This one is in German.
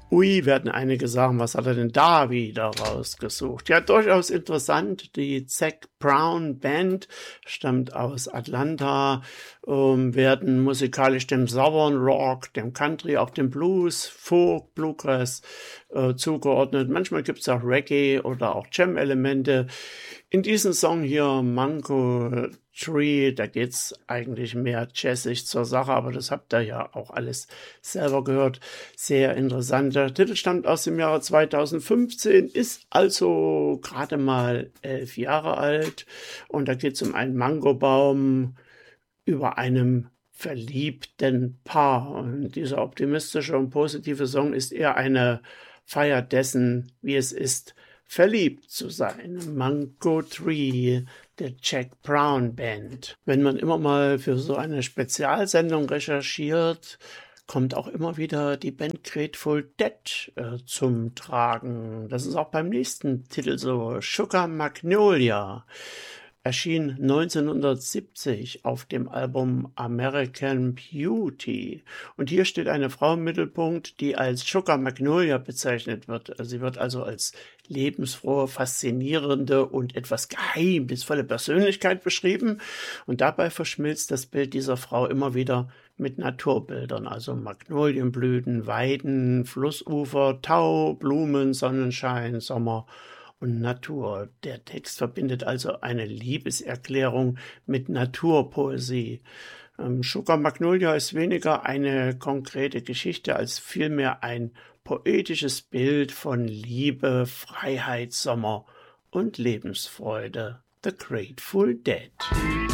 Ui, werden einige sagen, was hat er denn da wieder rausgesucht? Ja, durchaus interessant. Die Zac Brown Band stammt aus Atlanta, werden musikalisch dem Southern Rock, dem Country, auch dem Blues, Folk, Bluegrass zugeordnet. Manchmal gibt's auch Reggae oder auch Jam-Elemente. In diesem Song hier, Mango Tree, da geht's eigentlich mehr jazzig zur Sache, aber das habt ihr ja auch alles selber gehört. Sehr interessant. Der Titel stammt aus dem Jahre 2015, ist also gerade mal 11 Jahre alt und da geht's um einen Mangobaum über einem verliebten Paar. Und dieser optimistische und positive Song ist eher eine Feier dessen, wie es ist, verliebt zu sein. Mango Tree, der Zac Brown Band. Wenn man immer mal für so eine Spezialsendung recherchiert, kommt auch immer wieder die Band Grateful Dead zum Tragen. Das ist auch beim nächsten Titel so. Sugar Magnolia erschien 1970 auf dem Album American Beauty. Und hier steht eine Frau im Mittelpunkt, die als Sugar Magnolia bezeichnet wird. Sie wird also als lebensfrohe, faszinierende und etwas geheimnisvolle Persönlichkeit beschrieben. Und dabei verschmilzt das Bild dieser Frau immer wieder mit Naturbildern, also Magnolienblüten, Weiden, Flussufer, Tau, Blumen, Sonnenschein, Sommer und Natur. Der Text verbindet also eine Liebeserklärung mit Naturpoesie. Sugar Magnolia ist weniger eine konkrete Geschichte als vielmehr ein poetisches Bild von Liebe, Freiheit, Sommer und Lebensfreude. The Grateful Dead.